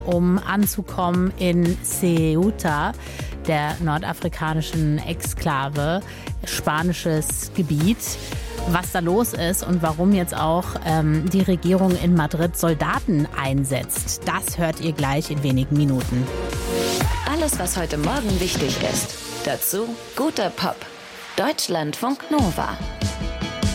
um anzukommen in Ceuta, der nordafrikanischen Exklave, spanisches Gebiet. Was da los ist und warum jetzt auch die Regierung in Madrid Soldaten einsetzt, das hört ihr gleich in wenigen Minuten. Alles, was heute Morgen wichtig ist. Dazu guter Pop. Deutschlandfunk Nova.